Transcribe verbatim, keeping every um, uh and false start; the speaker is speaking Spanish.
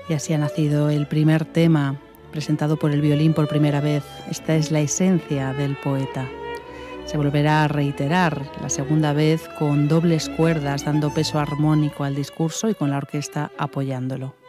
Y así ha nacido el primer tema presentado por el violín por primera vez. Esta es la esencia del poeta. Se volverá a reiterar la segunda vez con dobles cuerdas dando peso armónico al discurso y con la orquesta apoyándolo.